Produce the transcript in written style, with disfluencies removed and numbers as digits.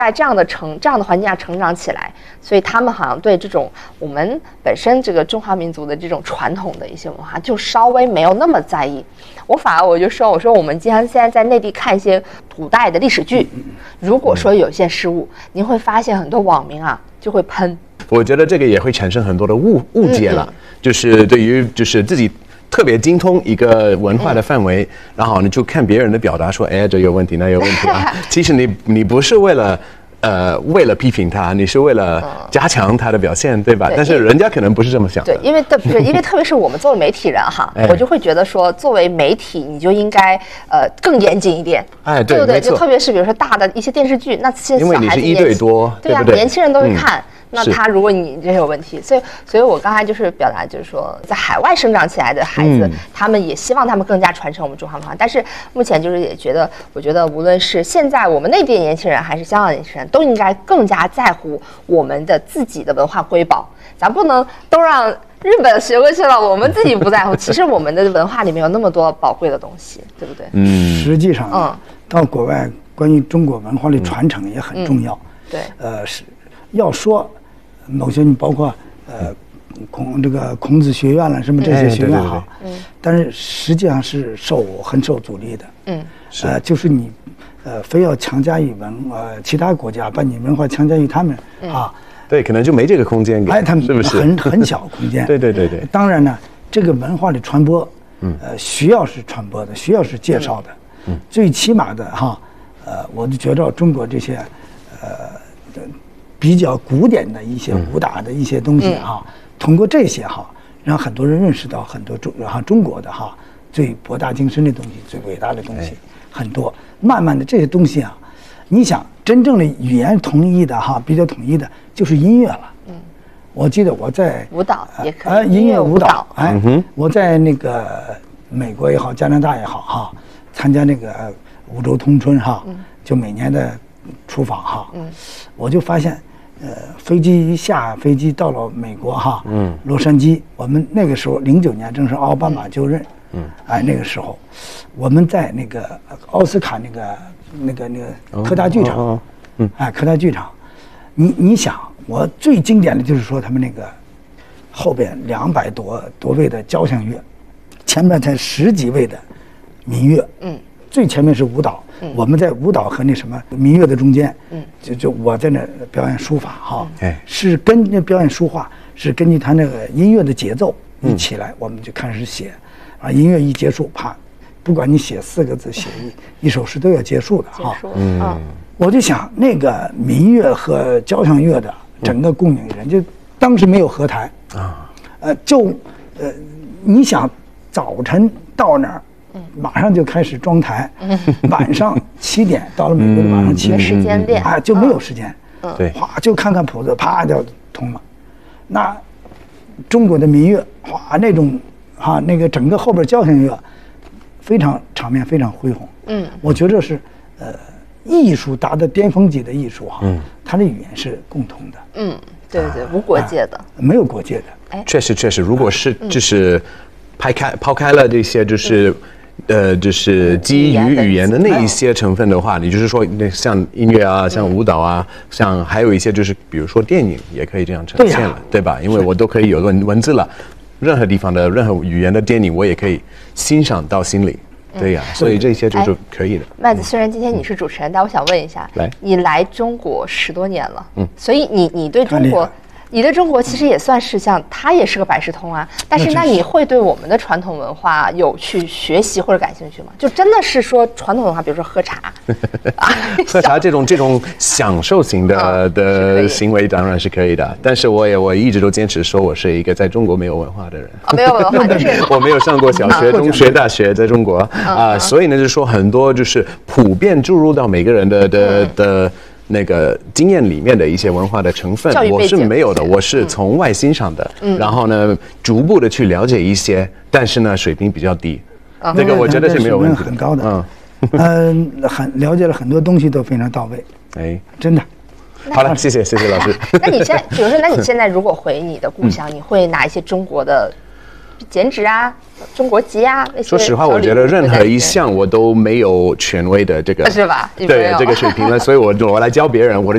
在这样的环境下成长起来，所以他们好像对这种我们本身这个中华民族的这种传统的一些文化就稍微没有那么在意。反而我就说，我说我们经常现在在内地看一些古代的历史剧，如果说有一些失误，您会发现很多网民啊就会喷。 我觉得这个也会产生很多的误解了，就是对于就是自己特别精通一个文化的范围，然后你就看别人的表达说，哎，这有问题，那有问题啊。其实你不是为了批评他，你是为了加强他的表现，对吧？但是人家可能不是这么想的。 对，因为特别是我们作为媒体人哈，我就会觉得说，作为媒体你就应该更严谨一点， 哎， 对不对？就特别是比如说大的一些电视剧，那些小孩子因为你是1对多， 对啊， 对不对？ 年轻人都会看。那他如果你这有问题，所以我刚才就是表达，就是说，在海外生长起来的孩子，他们也希望他们更加传承我们中华文化。但是目前就是也觉得，我觉得无论是现在我们内地年轻人，还是香港年轻人，都应该更加在乎我们的自己的文化瑰宝。咱不能都让日本学过去了，我们自己不在乎。其实我们的文化里面有那么多宝贵的东西，对不对？ 实际上，到国外关于中国文化的传承也很重要。 对， 是要说。某些你包括孔子学院了什么这些学院哈，但是实际上是很受阻力的，就是你非要强加于其他国家把你文化强加于他们啊， 对，可能就没这个空间给， 他们是不是很小空间？ 对。 当然呢，这个文化的传播，需要是传播的，需要是介绍的，最起码的哈，我就觉得中国这些比较古典的一些武打的一些东西哈，通过这些哈，让很多人认识到很多中国的哈最博大精深的东西、最伟大的东西很多。慢慢的这些东西啊，你想真正的语言统一的哈，比较统一的就是音乐了。我记得我在舞蹈也可以， 音乐舞蹈，我在那个美国也好，加拿大也好哈，参加那个五洲通春哈，就每年的出访哈，我就发现。飞机一下飞机到了美国哈，洛杉矶，我们那个时候09年正是奥巴马就任，那个时候，我们在那个奥斯卡那个科大剧场，科大剧场，你想，我最经典的就是说他们那个后边200多位的交响乐，前面才10几位的民乐，最前面是舞蹈。我们在舞蹈和那什么民乐的中间，就我在那表演书法哈，是跟那表演书画是根据他那个音乐的节奏一起来，我们就开始写，音乐一结束，啪，不管你写4个字，写一首诗都要结束的哈，我就想那个民乐和交响乐的整个供应人，就当时没有合台你想早晨到那儿。马上就开始装台，晚上7点到了美国的晚上7点， 时间练就没有时间， 对， 哗就看看谱子，啪就通了。那中国的民乐，哗那种那个整个后边交响乐，非常场面非常恢宏。我觉得是艺术达到巅峰级的艺术哈，它的语言是共通的。 对，无国界的， 没有国界的。 确实，如果是就是抛开了这些就是基于语言的那一些成分的话，你就是说，那像音乐啊，像舞蹈啊，像还有一些就是，比如说电影也可以这样呈现了，对吧？因为我都可以有文字了，任何地方的任何语言的电影，我也可以欣赏到心里，对呀，所以这些就是可以的。 麦子，虽然今天你是主持人，但我想问一下，你来中国10多年了，所以你对中国。你对中国其实也算是像，它也是个百事通啊。但是那你会对我们的传统文化有去学习或者感兴趣吗？就真的是说传统文化，比如说喝茶， 喝茶这种享受型的行为当然是可以的。但是我一直都坚持说我是一个在中国没有文化的人。 没有文化就是我没有上过小学、中学、大学，在中国所以呢，就是说很多就是普遍注入到每个人的。那个经验里面的一些文化的成分，我是没有的，我是从外欣赏的，然后呢，逐步的去了解一些，但是呢，水平比较低，这个我觉得是没有问题的， 很高的，很了解了很多东西都非常到位，真的。 好了，谢谢老师。 那你现在，比如说，那你现在如果回你的故乡，你会拿一些中国的剪纸啊、中国籍啊那些？ 说实话，我觉得任何一项我都没有权威的这个， 是吧？ 对这个水平了，所以我来教别人，我的